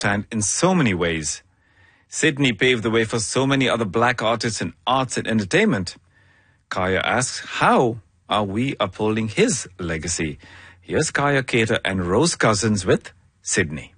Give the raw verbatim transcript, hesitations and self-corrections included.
and in so many ways. Sydney paved the way for so many other black artists in arts and entertainment. Kaya asks, how are we upholding his legacy? Here's Kaya Cater and Rose Cousins with Sydney.